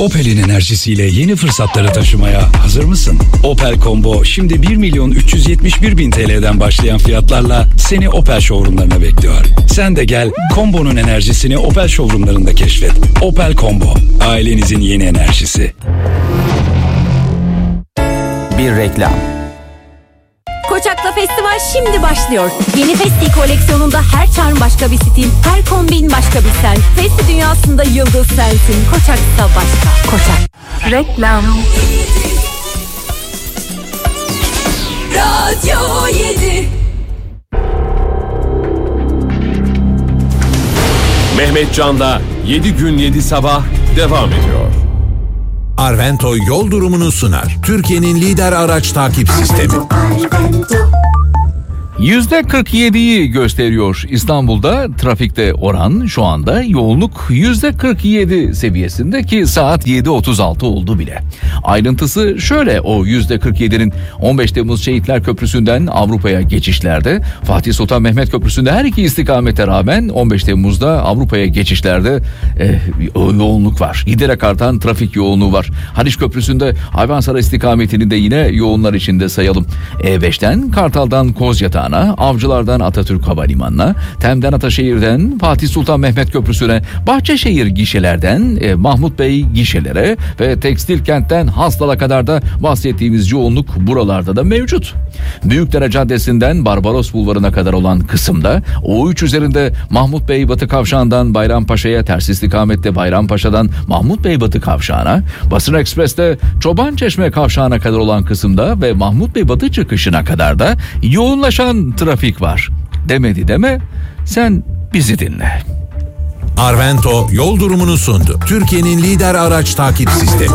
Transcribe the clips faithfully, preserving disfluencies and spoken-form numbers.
Opel'in enerjisiyle yeni fırsatları taşımaya hazır mısın? Opel Combo şimdi bir milyon üç yüz yetmiş bir bin T L'den başlayan fiyatlarla seni Opel showroomlarına bekliyor. Sen de gel Combo'nun enerjisini Opel showroomlarında keşfet. Opel Combo, ailenizin yeni enerjisi. Bir reklam. Koçak'ta festival şimdi başlıyor. Yeni Festi koleksiyonunda her charm başka bir stil, her kombin başka bir sen. Festi dünyasında yıldız sensin. Koçak'ta başka. Koçak. Reklam. Radyo yedi. Mehmet Can'la yedi gün yedi sabah devam ediyor. Arvento yol durumunu sunar. Türkiye'nin lider araç takip sistemi. yüzde kırk yediyi gösteriyor İstanbul'da trafikte oran. Şu anda yoğunluk yüzde kırk yedi seviyesinde ki saat yedi otuz altı oldu bile. Ayrıntısı şöyle: o yüzde kırk yedinin on beş Temmuz Şehitler Köprüsü'nden Avrupa'ya geçişlerde, Fatih Sultan Mehmet Köprüsü'nde her iki istikamete rağmen on beş Temmuz'da Avrupa'ya geçişlerde e, yoğunluk var. Giderek artan trafik yoğunluğu var. Haliç Köprüsü'nde Hayvansaray istikametini de yine yoğunlar içinde sayalım. E beşten Kartal'dan Kozyatağı'na, Avcılar'dan Atatürk Havalimanı'na, Tem'den Ataşehir'den Fatih Sultan Mehmet Köprüsü'ne, Bahçeşehir gişelerden e, Mahmut Bey gişelere ve Tekstil Kent'ten Hastal'a kadar da bahsettiğimiz yoğunluk buralarda da mevcut. Büyükdere Caddesi'nden Barbaros Bulvarı'na kadar olan kısımda, O üç üzerinde Mahmut Bey Batı Kavşağı'ndan Bayrampaşa'ya, ters istikamette Bayrampaşa'dan Mahmut Bey Batı Kavşağı'na, Basın Ekspres'te Çobançeşme Kavşağı'na kadar olan kısımda ve Mahmut Bey Batı çıkışına kadar da yoğunlaşan trafik var. Demedi deme, sen bizi dinle. Arvento yol durumunu sundu. Türkiye'nin lider araç takip sistemi.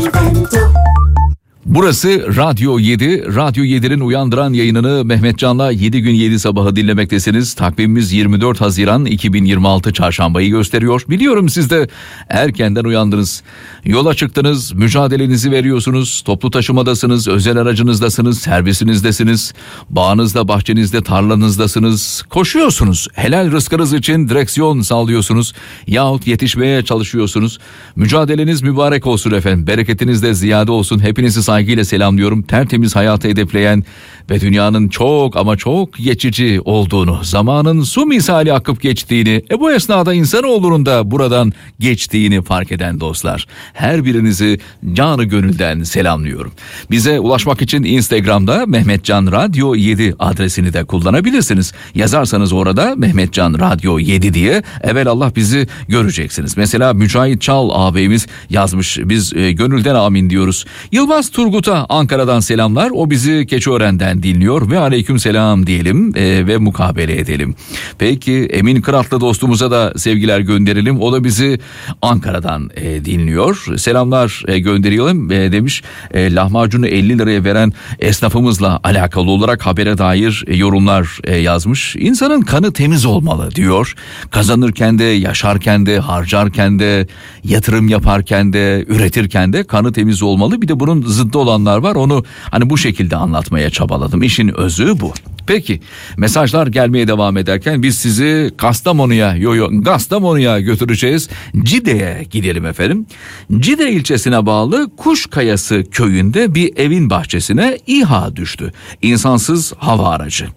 Burası Radyo yedi. Radyo yedi'nin uyandıran yayınını Mehmet Can'la yedi gün yedi sabahı dinlemektesiniz. Takvimimiz yirmi dört Haziran iki bin yirmi altı Çarşambayı gösteriyor. Biliyorum siz de erkenden uyandınız. Yola çıktınız, mücadelenizi veriyorsunuz. Toplu taşımadasınız, özel aracınızdasınız, servisinizdesiniz. Bağınızda, bahçenizde, tarlanızdasınız. Koşuyorsunuz. Helal rızkınız için direksiyon sağlıyorsunuz. Yahut yetişmeye çalışıyorsunuz. Mücadeleniz mübarek olsun efendim. Bereketiniz de ziyade olsun. Hepinizi saygıyla selamlıyorum. Tertemiz hayatı hedefleyen ve dünyanın çok ama çok geçici olduğunu, zamanın su misali akıp geçtiğini, e bu esnada insanoğlunun da buradan geçtiğini fark eden dostlar. Her birinizi canı gönülden selamlıyorum. Bize ulaşmak için Instagram'da Mehmetcan Radyo yedi adresini de kullanabilirsiniz. Yazarsanız orada Mehmetcan Radyo yedi diye evelallah bizi göreceksiniz. Mesela Mücahit Çal ağabeyimiz yazmış. Biz e, gönülden amin diyoruz. Yılmaz Turgut'a Ankara'dan selamlar. O bizi Keçiören'den dinliyor ve aleyküm selam diyelim e, ve mukabele edelim. Peki Emin Kıratlı dostumuza da sevgiler gönderelim. O da bizi Ankara'dan e, dinliyor. Selamlar e, gönderelim e, demiş. E, lahmacunu elli liraya veren esnafımızla alakalı olarak habere dair e, yorumlar e, yazmış. İnsanın kanı temiz olmalı diyor. Kazanırken de, yaşarken de, harcarken de, yatırım yaparken de, üretirken de kanı temiz olmalı. Bir de bunun zıddı olanlar var. Onu hani bu şekilde anlatmaya çabaladım. İşin özü bu. Peki mesajlar gelmeye devam ederken biz sizi Kastamonu'ya, yo yo Kastamonu'ya götüreceğiz. Cide'ye gidelim efendim. Cide ilçesine bağlı Kuşkayası köyünde bir evin bahçesine İHA düştü. İnsansız hava aracı.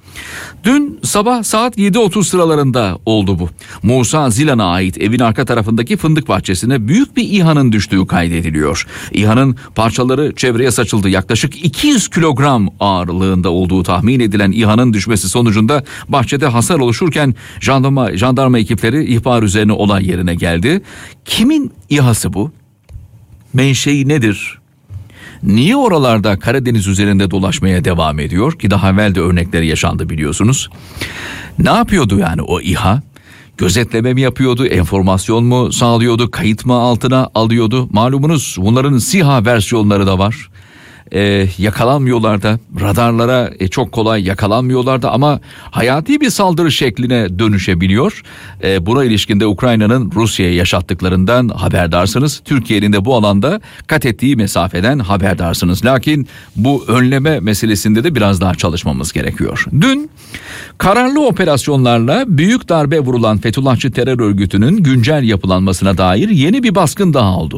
Dün sabah saat yedi otuz sıralarında oldu bu. Musa Zilan'a ait evin arka tarafındaki fındık bahçesine büyük bir İHA'nın düştüğü kaydediliyor. İHA'nın parçaları çevreye saçıldı. Yaklaşık iki yüz kilogram ağırlığında olduğu tahmin edilen İHA'nın düşmesi sonucunda bahçede hasar oluşurken jandarma, jandarma ekipleri ihbar üzerine olay yerine geldi. Kimin İHA'sı bu? Menşei nedir? Niye oralarda Karadeniz üzerinde dolaşmaya devam ediyor ki daha evvel de örnekleri yaşandı biliyorsunuz. Ne yapıyordu yani o İHA? Gözetleme mi yapıyordu, enformasyon mu sağlıyordu, kayıt mı altına alıyordu? Malumunuz bunların SİHA versiyonları da var. Ee, yakalanmıyorlar da, radarlara e, çok kolay yakalanmıyorlar da ama hayati bir saldırı şekline dönüşebiliyor. Ee, buna ilişkinde Ukrayna'nın Rusya'ya yaşattıklarından haberdarsınız. Türkiye'nin de bu alanda kat ettiği mesafeden haberdarsınız. Lakin bu önleme meselesinde de biraz daha çalışmamız gerekiyor. Dün kararlı operasyonlarla büyük darbe vurulan Fethullahçı terör örgütünün güncel yapılanmasına dair yeni bir baskın daha oldu.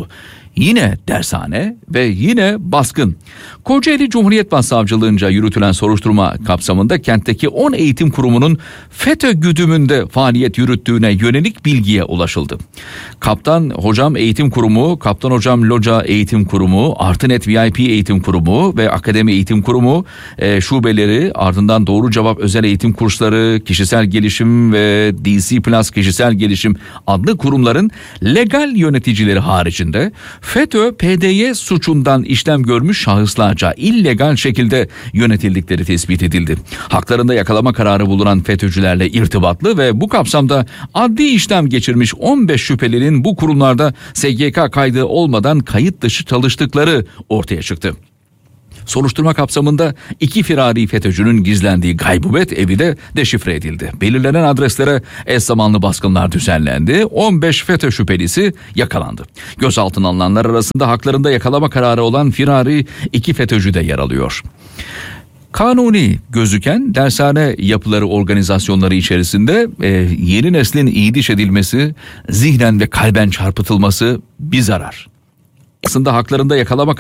Yine dershane ve yine baskın. Kocaeli Cumhuriyet Başsavcılığınca yürütülen soruşturma kapsamında kentteki on eğitim kurumunun FETÖ güdümünde faaliyet yürüttüğüne yönelik bilgiye ulaşıldı. Kaptan Hocam Eğitim Kurumu, Kaptan Hocam Loca Eğitim Kurumu, Artınet V I P Eğitim Kurumu ve Akademi Eğitim Kurumu e, şubeleri, ardından Doğru Cevap Özel Eğitim Kursları, Kişisel Gelişim ve D C Plus Kişisel Gelişim adlı kurumların legal yöneticileri haricinde FETÖ P D Y suçundan işlem görmüş şahıslarca illegal şekilde yönetildikleri tespit edildi. Haklarında yakalama kararı bulunan FETÖ'cülerle irtibatlı ve bu kapsamda adli işlem geçirmiş on beş şüphelinin bu kurumlarda S G K kaydı olmadan kayıt dışı çalıştıkları ortaya çıktı. Soruşturma kapsamında iki firari FETÖ'cünün gizlendiği gaybubet evi de deşifre edildi. Belirlenen adreslere eş zamanlı baskınlar düzenlendi. on beş FETÖ şüphelisi yakalandı. Gözaltına alınanlar arasında haklarında yakalama kararı olan firari iki FETÖ'cü de yer alıyor. Kanuni gözüken dershane yapıları organizasyonları içerisinde e, yeni neslin iyiliş edilmesi, zihnen ve kalben çarpıtılması bir zarar. Aslında haklarında yakalama